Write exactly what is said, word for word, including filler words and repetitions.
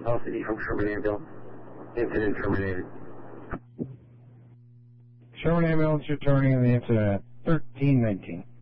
Paul City from Sherman Ambulance. Incident terminated. Sherman Ambulance returning on the incident at thirteen nineteen.